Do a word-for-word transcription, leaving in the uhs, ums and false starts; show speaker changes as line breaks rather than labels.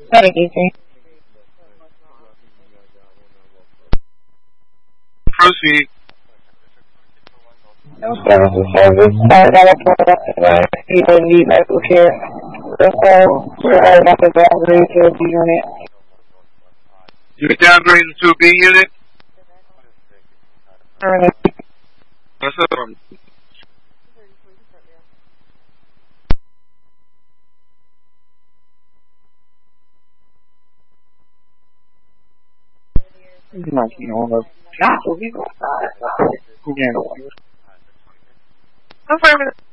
Sorry, D C.
Proceed.
Services service. Sorry, that was people need medical care. So, we're right about the downgrading to a B unit.
You're downgrading to a B unit?
Alright.
What's up?
Like, you know, the shop will be outside. Who can go? I'm fine with it.